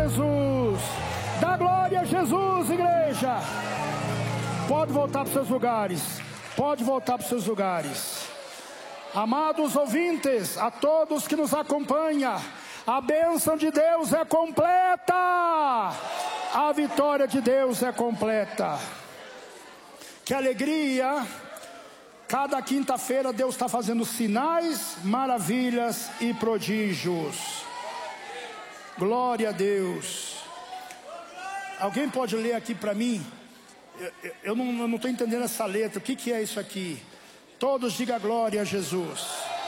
Jesus. Dá glória a Jesus, igreja. Pode voltar para os seus lugares. Pode voltar para os seus lugares. Amados ouvintes, a todos que nos acompanham, a bênção de Deus é completa. A vitória de Deus é completa. Que alegria. Cada quinta-feira Deus está fazendo sinais, maravilhas e prodígios. Glória a Deus. Alguém pode ler aqui para mim? Eu não estou entendendo essa letra. O que é isso aqui? Todos digam glória a Jesus.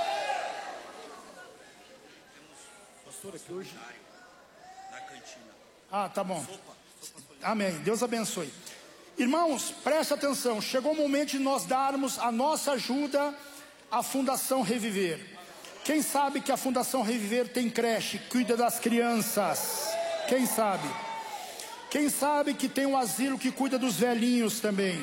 Pastor, aqui hoje. Ah, tá bom. Amém. Deus abençoe. Irmãos, preste atenção. Chegou o momento de nós darmos a nossa ajuda à Fundação Reviver. Quem sabe que a Fundação Reviver tem creche, cuida das crianças? Quem sabe? Quem sabe que tem um asilo que cuida dos velhinhos também?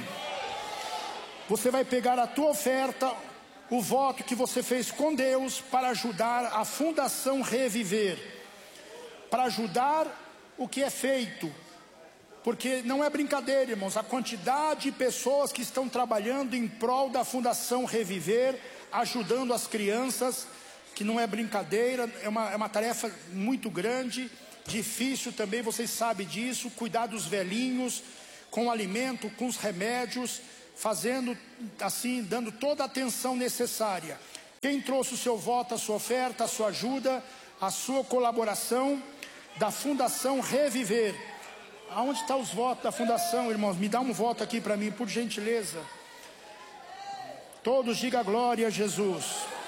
Você vai pegar a tua oferta, o voto que você fez com Deus para ajudar a Fundação Reviver. Para ajudar o que é feito. Porque não é brincadeira, irmãos, a quantidade de pessoas que estão trabalhando em prol da Fundação Reviver, ajudando as crianças, que não é brincadeira, é uma tarefa muito grande, difícil também, vocês sabem disso, cuidar dos velhinhos, com o alimento, com os remédios, fazendo assim, dando toda a atenção necessária. Quem trouxe o seu voto, a sua oferta, a sua ajuda, a sua colaboração da Fundação Reviver? Aonde estão os votos da fundação, irmãos? Me dá um voto aqui para mim, por gentileza. Todos digam glória a Jesus.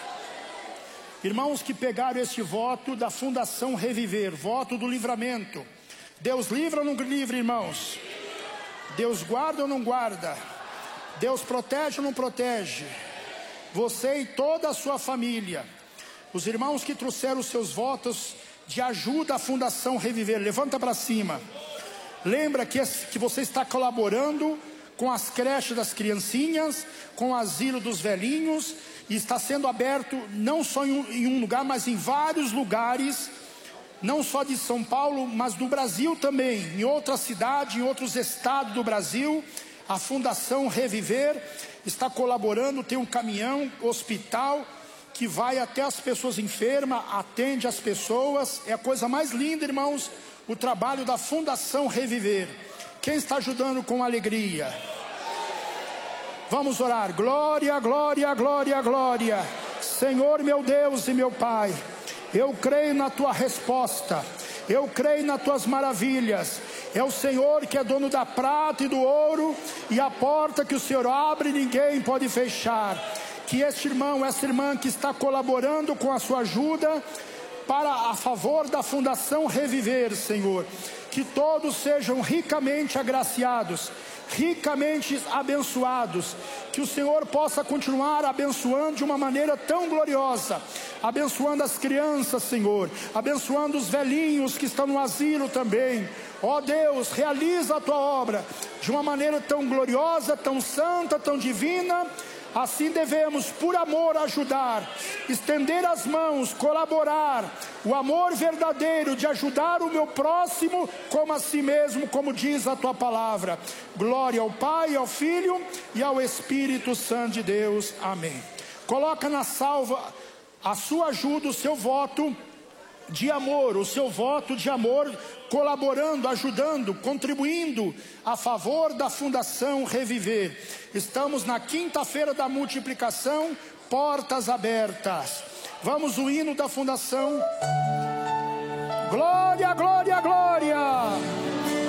Irmãos que pegaram este voto da Fundação Reviver, voto do livramento. Deus livra ou não livra, irmãos? Deus guarda ou não guarda? Deus protege ou não protege? Você e toda a sua família. Os irmãos que trouxeram os seus votos de ajuda à Fundação Reviver, levanta para cima. Lembra que você está colaborando com as creches das criancinhas, com o asilo dos velhinhos, e está sendo aberto não só em um lugar, mas em vários lugares, não só de São Paulo, mas do Brasil também, em outras cidades, em outros estados do Brasil. A Fundação Reviver está colaborando, tem um caminhão, hospital, que vai até as pessoas enfermas, atende as pessoas. É a coisa mais linda, irmãos, o trabalho da Fundação Reviver. Quem está ajudando com alegria? Vamos orar. Glória, glória, glória, glória. Senhor meu Deus e meu Pai, eu creio na tua resposta, eu creio nas tuas maravilhas. É o Senhor que é dono da prata e do ouro, e a porta que o Senhor abre ninguém pode fechar. Que este irmão, essa irmã que está colaborando com a sua ajuda para a favor da Fundação Reviver, Senhor, que todos sejam ricamente agraciados, ricamente abençoados, que o Senhor possa continuar abençoando de uma maneira tão gloriosa, abençoando as crianças, Senhor, abençoando os velhinhos que estão no asilo também. Ó Deus, realiza a tua obra de uma maneira tão gloriosa, tão santa, tão divina. Assim devemos, por amor, ajudar, estender as mãos, colaborar, o amor verdadeiro de ajudar o meu próximo como a si mesmo, como diz a tua palavra. Glória ao Pai, ao Filho e ao Espírito Santo de Deus. Amém. Coloca na salva a sua ajuda, o seu voto de amor, o seu voto de amor, colaborando, ajudando, contribuindo a favor da Fundação Reviver. Estamos na quinta-feira da multiplicação, portas abertas. Vamos o hino da Fundação. Glória, glória, glória.